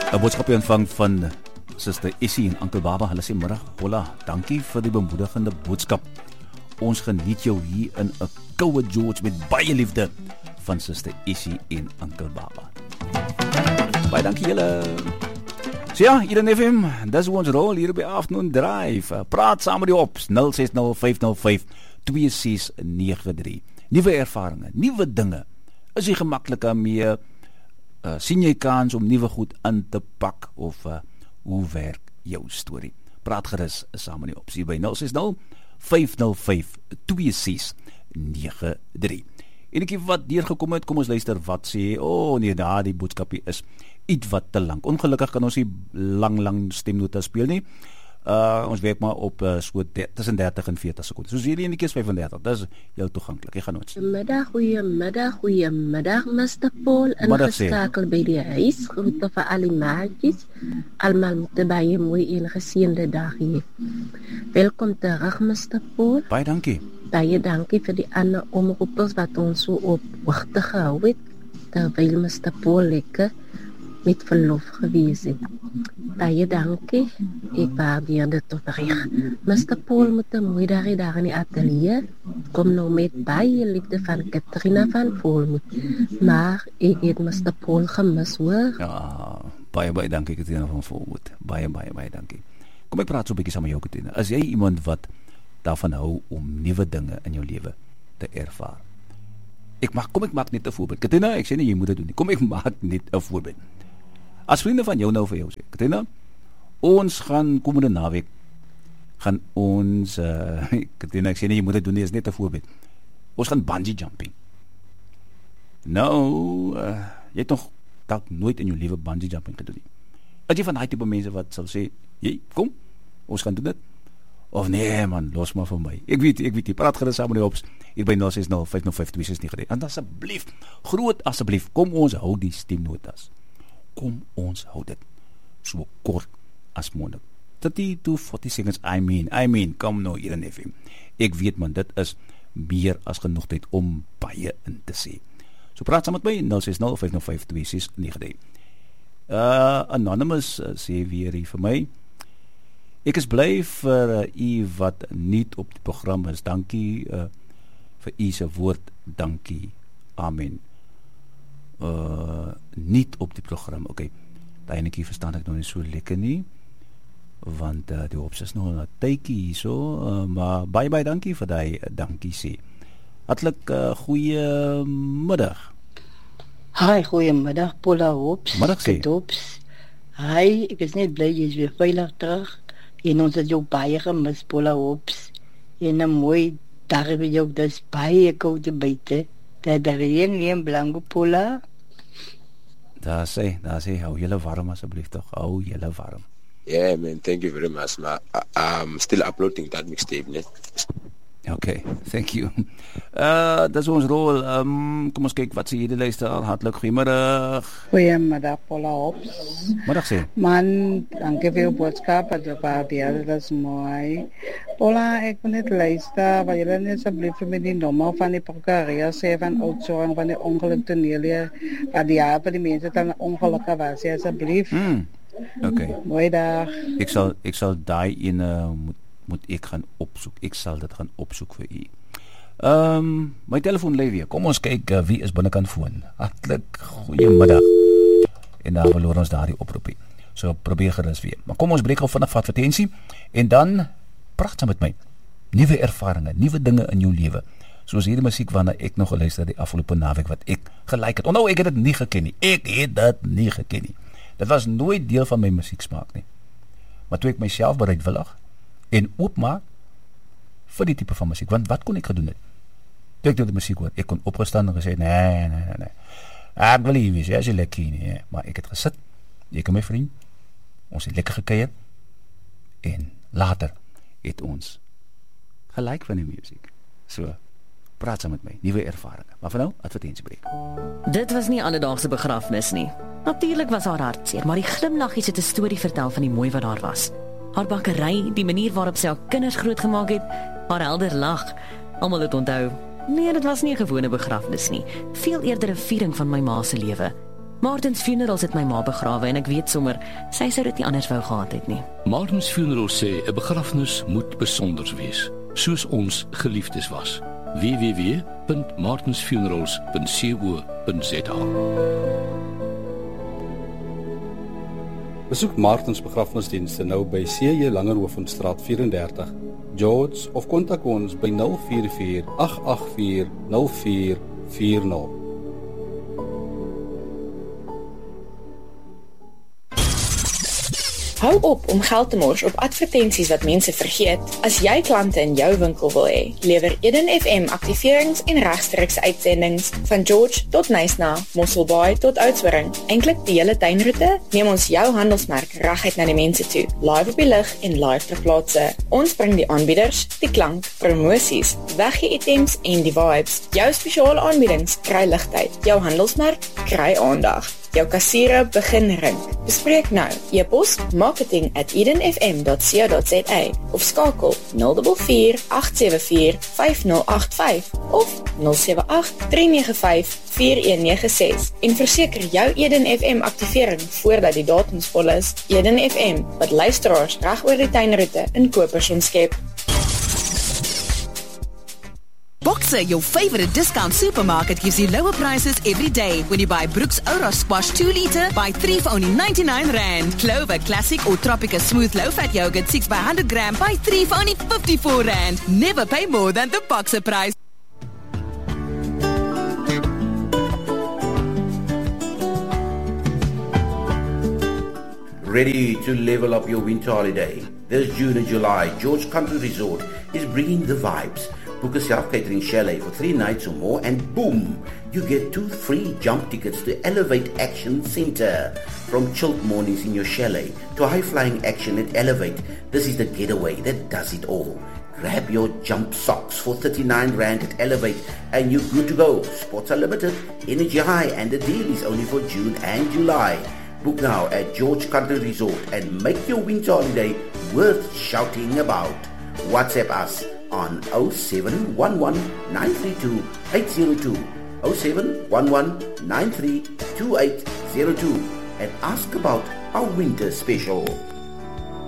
'n boodskapie ontvang van Suster Essie en Oom Baba. Hulle sê middag, Paula, dankie vir die bemoedigende boodskap. Ons geniet jou hier in 'n koue George met baie liefde van Suster Essie en Oom Baba. Baie dankie julle. So ja, hier in FM, dis ons rol hier by Afternoon Drive. Praat saam met die ops 0605052693. Nuwe ervarings, nuwe dinge. Is jy gemaklik daarmee? Sien jy kans om nuwe goed in te pak of hoe werk jou storie? Praat gerus saam met die opsie by 0605052693. En ek wat deurgekom het, kom ons luister wat sê. Nee, die boodskapie is iets wat te lank. Ongelukkig kan ons nie lang stemnota speel nie. Ons werk maar op so tussen 30 en 40 sekondes. Soos hierdie enetjie is 35. Dis heel toeganklik. Ek gaan ons. Goeiemiddag, Mr. Paul. Ingeskakel by die huis. Groete vir al die maatjies. Almal moet baie mooi en geseënde dag hê. Welkom terug, Mr. Paul. Baie dankie. Baie dankie vir die ander omroepers wat ons so op hoogte gehou het, terwyl Mr. Paul lekker met verlof gewees het. Baie dankie, ek waardeer dit tot reg. Mr. Paul moet 'n mooi dag hê daar in die ateljee. Kom nou met baie liefde van Katrina van Volmoed. Maar ek het Mr. Paul gemis, hoor. Ja, baie dankie Katrina van Volmoed. Baie dankie. Kom ek praat so 'n bietjie saam met jou, Katrina. As jy iemand wat daarvan hou om nuwe dinge in jou lewe te ervaar. Kom ek maak net 'n voorbeeld. Katrina, ek sê nie jy moet dit doen nie. Kom ek maak net 'n voorbeeld. As vriende van jou nou vir jou sê, Katrina, ons gaan komende naweek gaan ons Katrina, ek sê nie jy moet dit doen nie, is net 'n voorbeeld. Ons gaan bungee jumping. Nou, jy het nog dalk nooit in jou lewe bungee jumping gedoen nie. As jy van daai tipe mense wat sal sê, "Jy, kom, ons gaan doen dit." Of nee man, los maar vir my. Ek weet jy praat gerus saam met die hops hier by 0605052693. En asseblief, groot asseblief, kom ons hou die stemnotas. Kom ons hou dit so kort as moontlik. 30 to 40 seconds, I mean, kom nou hier in FM. Ek weet man, dit is meer as genoeg tyd om baie in te sê. So praat saam met my 0605052693. Anonymous sê weer hier vir my. Ek is bly vir u wat nie op die program is. Dankie vir u se woord. Dankie. Amen. Nie op die program. Okay. Daai enetjie verstaan ek nog nie so lekker nie. Want die hops is nog 'n tydjie hierso, maar baie dankie vir daai dankie sê. Hartlik goeiemiddag. Hi, goeiemiddag Paula Hops. Middag sê. Hi, ek is net bly jy is weer veilig terug. En ons het jou baie gemis, Paula Hops. En 'n mooi dag by jou, dis baie koud buite. Dat er een blanco, Paula. Daar sê, hou julle warm asseblief tog, hou julle warm. Yeah man, thank you very much, I'm still uploading that mixtape, net. Okay, thank you. Dis ons rol. Kom ons kyk wat sê hierdie luister. Hartlik goeiemiddag. Goeiemiddag Paula Hops. Middag sê. Man, dankie vir jou boodskap. Dat is mooi. Paula, ek wil net luister, wat julle net asseblief met die nommer van die prokureur sê van Oudtshoorn van die ongeluk toneel, wat die mense dan ongelukkig was, asseblief. Okay. Mooi dag. Ek sal daai ene moet ek gaan opsoek. Ek sal dit gaan opsoek vir u. My telefoon lê weer. Kom ons kyk wie is binnekant foon. Hartlik goeiemiddag. En dan verloor ons daardie oproepie. So probeer gerus weer. Maar kom ons breek gou vinnig advertensie en dan praat saam met my. Nuwe ervarings, nuwe dinge in jou lewe. Soos hierdie musiek waarna ek nog geluister die afgelope naweek wat ek gelike het. Onthou ek het dit nie geken nie. Dit was nooit deel van my musieksmaak nie. Maar toe ek myself bereidwillig en oopmaak vir die tipe van musiek, want wat kon ek gedoen het? Toe ek die musiek hoor, ek kon opgestaan en gesê, nee, ek wil nie wees, as jy lekker nie, maar ek het gesit, ek en my vriend, ons het lekker gekuier, en later het ons gelijk van die musiek. So, praat saam met my, nuwe ervarings. Maar vir nou, advertentiebreek. Dit was nie alledaagse begrafnis nie. Natuurlik was haar hartseer, maar die glimlaggies het 'n storie vertel van die mooi wat daar was. Haar bakkery, die manier waarop sy haar kinders grootgemaak het, haar helder lag. Almal het onthou, nee, dit was nie 'n gewone begrafnis nie, veel eerder 'n viering van my ma se lewe. Martins Funerals het my ma begrawe en ek weet sommer, sy sou dit nie anders wou gehad het nie. Martins Funerals sê 'n begrafnis moet besonder wees, soos ons geliefdes was. www.martinsfunerals.co.za. Besoek Martins begrafnisdienste nou by C.J. Langerhovenstraat 34, George, of kontak ons by 044 884 0440. Hou op om geld te mors op advertensies wat mense vergeet. As jy klante in jou winkel wil hê, lewer Eden FM aktiverings en regstreekse uitsendings van George tot Nysna, Mosselbaai tot Oudtshoorn. Eintlik die hele tuinroete, neem ons jou handelsmerk reguit na die mense toe. Live op die lig en live ter plaatse. Ons bring die aanbieders, die klank, promosies, weggee items en die vibes. Jou spesiale aanbiedings kry ligtyd. Jou handelsmerk kry aandag. Jou kassiere begin ring. Bespreek nou. E-pos marketing@edenfm.co.za of skakel 044 874 5085 of 078 395 4196 en verseker jou Eden FM aktivering voordat die datums vol is. Eden FM, wat luisteraars reg oor die tuinroete in kopers omskep. Boxer, your favorite discount supermarket, gives you lower prices every day. When you buy Brooks Ora Squash 2 liter, buy 3 for only 99 Rand. Clover Classic or Tropica Smooth Low-Fat Yogurt 6 by 100 gram, buy 3 for only 54 Rand. Never pay more than the Boxer price. Ready to level up your winter holiday? This June and July, George Country Resort is bringing the vibes. Book a self-catering chalet for 3 nights or more and boom, you get 2 free jump tickets to Elevate Action Center. From chilled mornings in your chalet to high-flying action at Elevate, this is the getaway that does it all. Grab your jump socks for 39 Rand at Elevate and you're good to go. Spots are limited, energy high, and the deal is only for June and July. Book now at George Country Resort and make your winter holiday worth shouting about. WhatsApp us on 0711 932 802, 0711 932 802 and ask about our winter special.